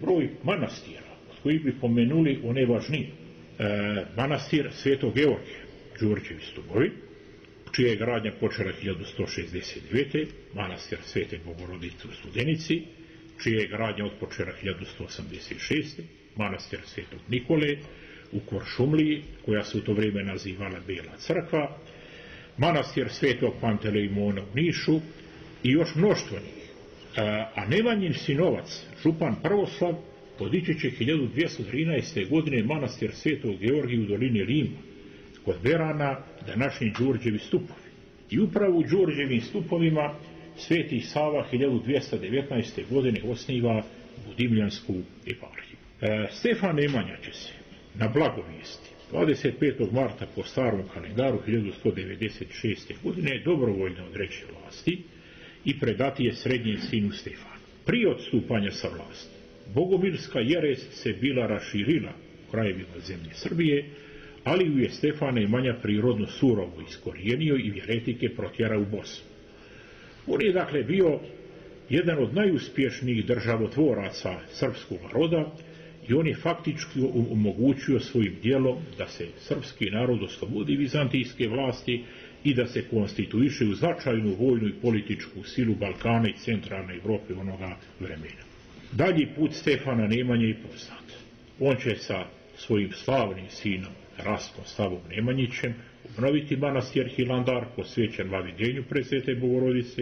broj manastira, od kojih bi pomenuli one važnije. Manastir Svetog Georgija, Đurđevi stupovi, čija je gradnja počela 1169. Manastir Svete Bogorodice u Studenici, čija je gradnja otpočela 1186. Manastir Svetog Nikole u Kuršumliji, koja se u to vrijeme nazivala Bela crkva, manastir Svetog Panteleimona u Nišu i još mnoštvo njih. A Nemanjin sinovac, župan Prvoslav, podići će 1213. godine manastir Svetog Georgija u dolini Lima, kod Berana, današnji Đurđevi stupovi. I upravo u Đurđevim stupovima Sveti Sava 1219. godine osniva Budimljansku eparhiju. Stefan Nemanja će se na blagovijesti 25. marta po starom kalendaru 1196. godine dobrovoljno odreći vlasti i predati je srednjem sinu Stefanu. Prije odstupanja sa vlasti, bogomilska jeres se bila raširila u krajevima zemlje Srbije, ali ju je Stefan Nemanja prirodno surovo iskorijenio i vjeretike protjerao u Bosnu. On je dakle bio jedan od najuspješnijih državotvoraca srpskog roda i on je faktički omogućio svojim djelom da se srpski narod oslobodi vizantijske vlasti i da se konstituiše u značajnu vojnu i političku silu Balkana i centralne Evrope onoga vremena. Dalji put Stefana Nemanje je poznat. On će sa svojim slavnim sinom Rastom Stavom Nemanjićem obnoviti manastir Hilandar posvećen vavidenju Presvete Bogorodice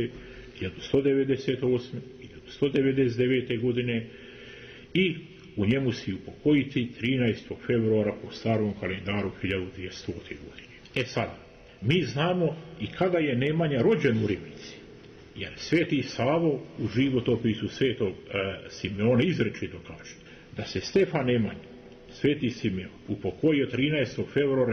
1198. i 1199. godine i u njemu se upokojiti 13. februara po starom kalendaru 1200. godine. Sada, mi znamo i kada je Nemanja rođen u Ribnici, jer Sveti Savo u životopisu Svetog Simeona izričito kaže da se Stefan Nemanja, Sveti Simeon, upokojio 13. februara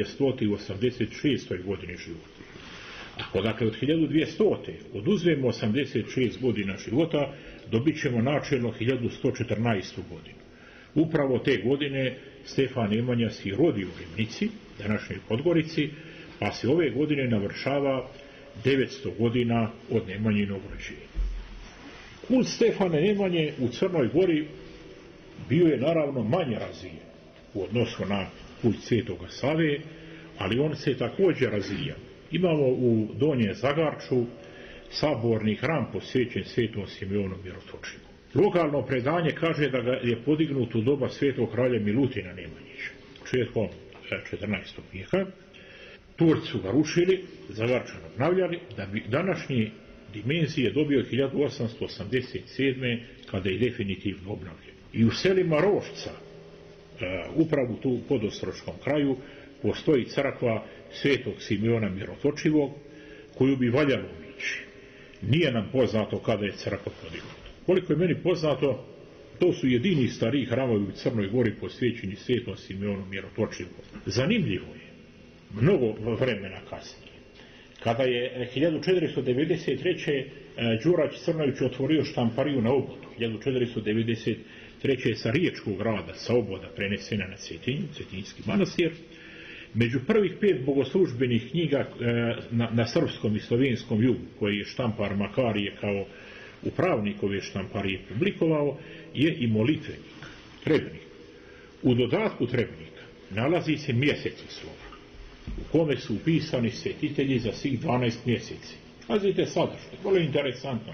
1286. godine života. Ako dakle od 1200. oduzmemo 86 godina života, dobit ćemo načelno 1114. godinu. Upravo te godine Stefan Nemanja se rodi u Ribnici, današnjoj Podgorici, pa se ove godine navršava 900 godina od Nemanjinog rođenja. Kult Stefana Nemanje u Crnoj Gori bio je naravno manje razvijen u odnosu na kult Svetoga Save, ali on se također razvija. Imamo u Donjem Zagarču saborni hram posvećen Svetom Simeonu Mirotočivom. Lokalno predanje kaže da ga je podignut u doba svetog kralja Milutina Nemanjića, početkom 14. vijeka. Turci su ga rušili, Zagarčan obnavljali, da bi današnje dimenzije dobio 1887. kada je definitivno obnavljen. I u selima Rošca, upravo tu u podostroškom kraju, postoji crkva Svetog Simeona Mirotočivog, koju bi valjalo obići. Nije nam poznato kada je crkva podignuta. Koliko je meni poznato, to su jedini stariji hramovi u Crnoj Gori posvećeni Svetom Simeonu Mirotočivom. Zanimljivo je, mnogo vremena kasnije, kada je 1493. Đurać Crnović otvorio štampariju na Obodu, 1493. sa riječkog grada, sa Oboda prenesena na Cetinju, Cetinjski manastir, među prvih 5 bogoslužbenih knjiga na srpskom i slovenskom jugu, koji je štampar Makarije kao upravnik ove štamparije publikovao, je i molitvenik, trebnik. U dodatku trebnika nalazi se mjesecislov, u kome su upisani svetitelji za svih 12 mjeseci. Pazite sada, što je vrlo interesantno.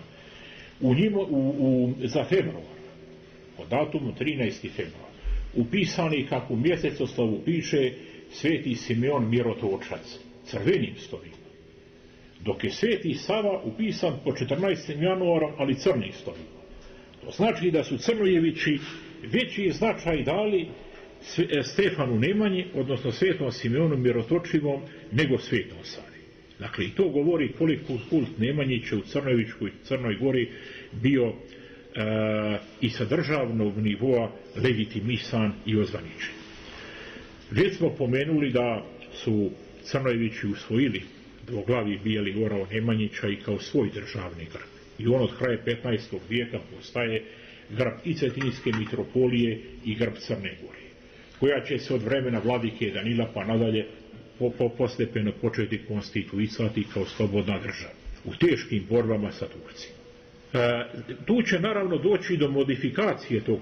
Za februar, po datumu 13. februar, upisani kako u mjesecoslovu piše Sveti Simeon Mirotočac, crvenim slovima, dok je Sveti Sava upisan po 14. januarom, ali crnim slovima. To znači da su Crnojevići veći značaj dali Stefanu Nemanji, odnosno Svetom Simeonu Mirotočivom, nego Svetom Savi. Dakle, i to govori koliko kult Nemanjića u Crnojevičkoj Crnoj Gori bio i sa državnog nivoa legitimisan i ozvaničen. Već smo pomenuli da su Crnojevići usvojili dvoglavi bijeli orao Nemanjića i kao svoj državni grb. I on od kraja 15. vijeka postaje grb i Cetinjske mitropolije i grb Crne Gore, koja će se od vremena vladike Danila pa nadalje postepeno početi konstituisati kao slobodna država u teškim borbama sa Turcima. Tu će naravno doći do modifikacije tog